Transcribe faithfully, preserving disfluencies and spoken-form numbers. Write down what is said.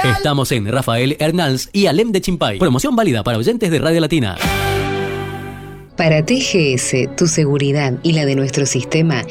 Estamos en Rafael Hernández y Alem de Chimpay. Promoción válida para oyentes de Radio Latina. Para T G S, tu seguridad y la de nuestro sistema